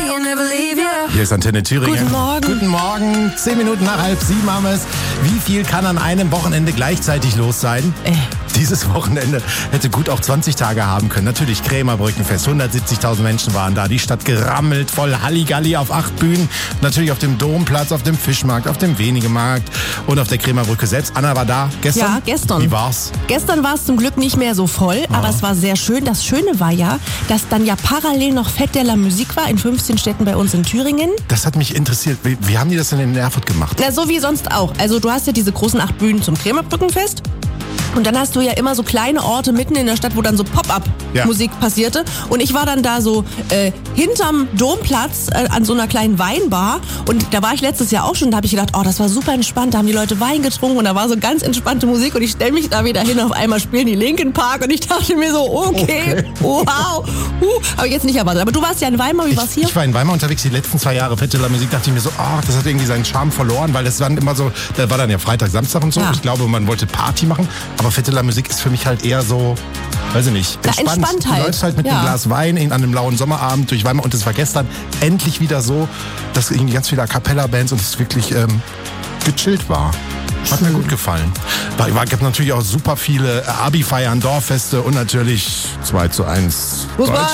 Hier ist Antenne Thüringen. Guten Morgen. Guten Morgen. 10 Minuten nach 6:30 haben wir es. Wie viel kann an einem Wochenende gleichzeitig los sein? Dieses Wochenende hätte gut auch 20 Tage haben können. Natürlich Krämerbrückenfest. 170.000 Menschen waren da. Die Stadt gerammelt, voll Halligalli auf 8 Bühnen. Natürlich auf dem Domplatz, auf dem Fischmarkt, auf dem Wenigemarkt und auf der Krämerbrücke selbst. Anna war da gestern? Ja, gestern. Wie war's? Gestern war es zum Glück nicht mehr so voll, aber es war sehr schön. Das Schöne war ja, dass dann ja parallel noch Fête de la Musique war in 15 Städten bei uns in Thüringen. Das hat mich interessiert. Wie haben die das denn in Erfurt gemacht? Na, so wie sonst auch. Also du hast ja diese großen 8 Bühnen zum Krämerbrückenfest. Und dann hast du ja immer so kleine Orte mitten in der Stadt, wo dann so Pop-up-Musik passierte. Und ich war dann da so hinterm Domplatz an so einer kleinen Weinbar. Und da war ich letztes Jahr auch schon. Da habe ich gedacht, oh, das war super entspannt. Da haben die Leute Wein getrunken und da war so ganz entspannte Musik. Und ich stelle mich da wieder hin. Auf einmal spielen die Linkin Park. Und ich dachte mir so, okay. Wow. Habe ich jetzt nicht erwartet. Aber du warst ja in Weimar. Wie war's hier? Ich war in Weimar unterwegs die letzten 2 Jahre. Fête de la Musique, dachte ich mir so, das hat irgendwie seinen Charme verloren. Weil es waren immer so, da war dann ja Freitag, Samstag und so. Ja. Ich glaube, man wollte Party machen. Aber Fête de la Musique ist für mich halt eher so, weiß ich nicht, entspannt. Entspanntheit. Du läufst halt mit einem Glas Wein an einem lauen Sommerabend durch Weimar. Und es war gestern endlich wieder so, dass irgendwie ganz viele A Cappella-Bands und es wirklich gechillt war. Hat mir gut gefallen. Es gab natürlich auch super viele Abi-Feiern, Dorffeste und natürlich 2:1.